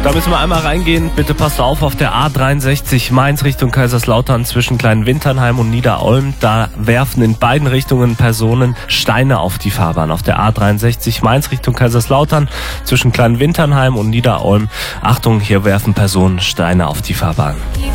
Da müssen wir einmal reingehen. Bitte passt auf der A63 Mainz Richtung Kaiserslautern zwischen Kleinwinternheim und Niederolm. Da werfen in beiden Richtungen Personen Steine auf die Fahrbahn. Auf der A63 Mainz Richtung Kaiserslautern zwischen Kleinwinternheim und Niederolm. Achtung, hier werfen Personen Steine auf die Fahrbahn.